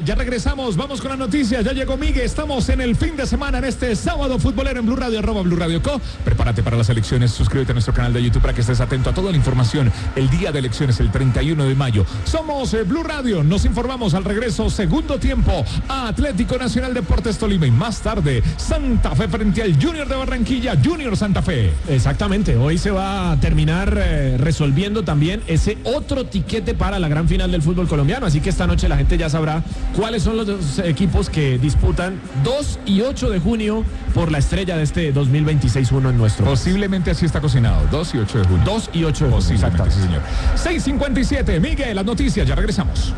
Ya regresamos, vamos con las noticias. Ya llegó Miguel, estamos en el fin de semana, en este sábado futbolero en Blue Radio, @BluRadio.co. Prepárate para las elecciones, suscríbete a nuestro canal de YouTube para que estés atento a toda la información. El día de elecciones, el 31 de mayo. Somos Blue Radio, nos informamos al regreso, segundo tiempo, Atlético Nacional Deportes Tolima y más tarde, Santa Fe frente al Junior de Barranquilla, Junior Santa Fe. Exactamente, hoy se va a terminar resolviendo también ese otro tiquete para la gran final del fútbol colombiano, así que esta noche la gente ya sabrá cuáles son los dos equipos que disputan 2 y 8 de junio por la estrella de este 2026-1 en nuestro Posiblemente así está cocinado, 2 y 8 de junio. 2 y 8 de junio. Exactamente, sí, señor. 6:57, Miguel, las noticias, ya regresamos.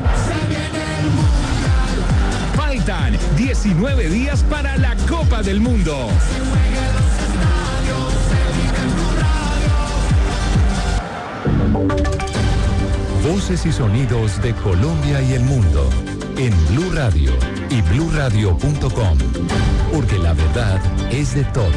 Faltan 19 días para la Copa del Mundo. Voces y sonidos de Colombia y el mundo en Blue Radio y BluRadio.com, porque la verdad es de todos.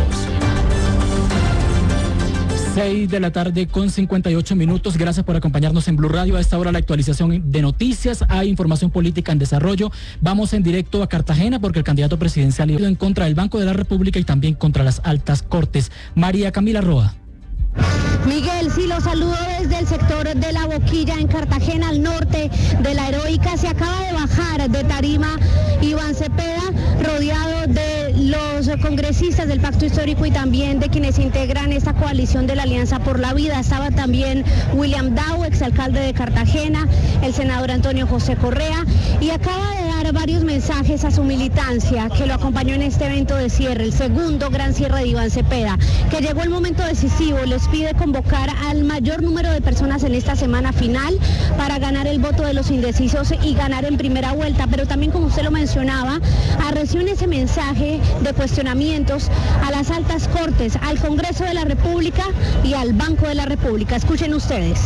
6 de la tarde con 58 minutos. Gracias por acompañarnos en Blue Radio. A esta hora la actualización de noticias. Hay información política en desarrollo. Vamos en directo a Cartagena porque el candidato presidencial ha ido en contra del Banco de la República y también contra las altas cortes. María Camila Roa. Miguel, sí, los saludo desde el sector de La Boquilla en Cartagena, al norte de la Heroica. Se acaba de bajar de tarima Iván Cepeda, rodeado de los congresistas del Pacto Histórico y también de quienes integran esta coalición de la Alianza por la Vida. Estaba también William Dow, exalcalde de Cartagena, el senador Antonio José Correa, y acaba de dar varios mensajes a su militancia que lo acompañó en este evento de cierre, el segundo gran cierre de Iván Cepeda, que llegó el momento decisivo. Les pide convocar al mayor número de personas en esta semana final para ganar el voto de los indecisos y ganar en primera vuelta, pero también, como usted lo mencionaba, reciben ese mensaje de cuestionamientos a las altas cortes, al Congreso de la República y al Banco de la República. Escuchen ustedes.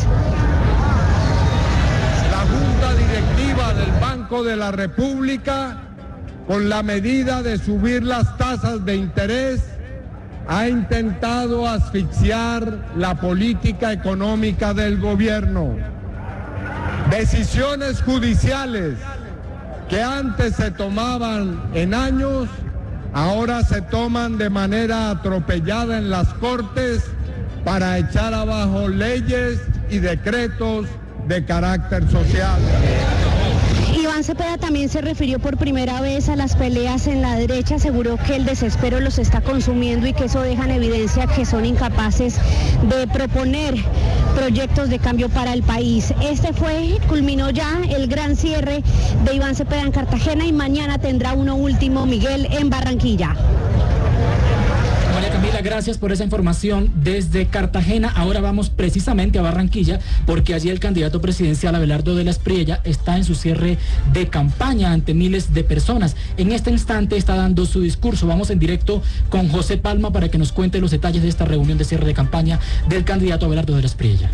La Junta Directiva del Banco de la República, con la medida de subir las tasas de interés, ha intentado asfixiar la política económica del gobierno. Decisiones judiciales que antes se tomaban en años, ahora se toman de manera atropellada en las Cortes para echar abajo leyes y decretos de carácter social. Iván Cepeda también se refirió por primera vez a las peleas en la derecha, aseguró que el desespero los está consumiendo y que eso deja en evidencia que son incapaces de proponer proyectos de cambio para el país. Culminó ya el gran cierre de Iván Cepeda en Cartagena y mañana tendrá uno último, Miguel, en Barranquilla. María Camila, gracias por esa información desde Cartagena. Ahora vamos precisamente a Barranquilla porque allí el candidato presidencial Abelardo de la Espriella está en su cierre de campaña ante miles de personas. En este instante está dando su discurso. Vamos en directo con José Palma para que nos cuente los detalles de esta reunión de cierre de campaña del candidato Abelardo de la Espriella.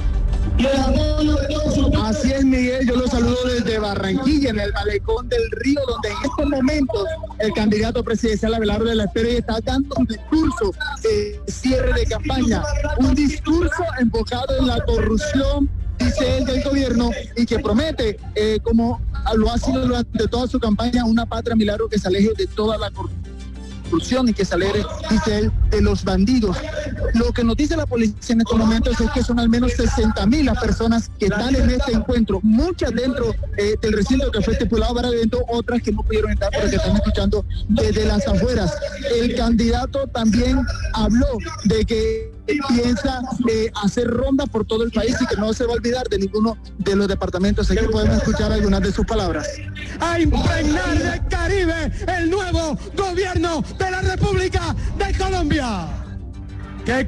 Así es, Miguel, yo lo saludo desde Barranquilla, en el malecón del río, donde en estos momentos el candidato presidencial Abelardo de la Espriella está dando un discurso de cierre de campaña, un discurso enfocado en la corrupción, dice él, del gobierno, y que promete, como lo ha sido durante toda su campaña, una patria milagro que se aleje de toda la corrupción y que se aleje, dice él, de los bandidos. Lo que nos dice la policía en estos momentos es que son al menos 60,000 las personas que están en este encuentro, muchas dentro del recinto que fue estipulado para el evento, otras que no pudieron entrar porque están escuchando desde las afueras. El candidato también habló de que piensa hacer ronda por todo el país y que no se va a olvidar de ninguno de los departamentos. Aquí podemos escuchar algunas de sus palabras. A impregnar del Caribe el nuevo gobierno de la República de Colombia. Que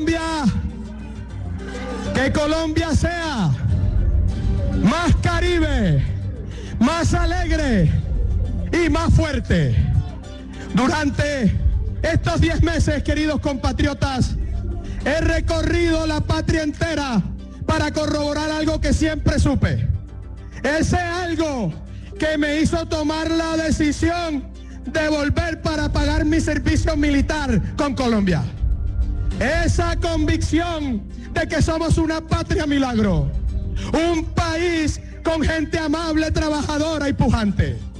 Colombia sea más Caribe, más alegre y más fuerte. Durante estos 10 meses, queridos compatriotas, he recorrido la patria entera para corroborar algo que siempre supe. Ese algo que me hizo tomar la decisión de volver para pagar mi servicio militar con Colombia. Esa convicción de que somos una patria milagro, un país con gente amable, trabajadora y pujante.